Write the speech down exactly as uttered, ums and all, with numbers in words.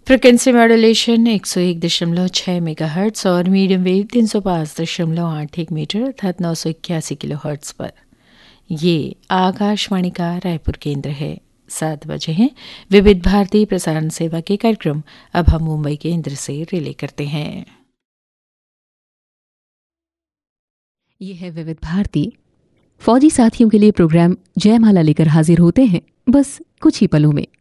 Frequency modulation एक सौ एक दशमलव छः मेगाहर्ट्ज़ और मीडियम वेव तीन सौ पाँच दशमलव आठ एक मीटर अर्थात नौ सौ इक्यासी किलो हर्ट्ज़ पर। ये आकाशवाणी का रायपुर केंद्र है। सात बजे हैं। विविध भारती प्रसारण सेवा के कार्यक्रम अब हम मुंबई केंद्र से रिले करते हैं। ये है विविध भारती। फौजी साथियों के लिए प्रोग्राम जयमाला लेकर हाजिर होते हैं बस कुछ ही पलों में।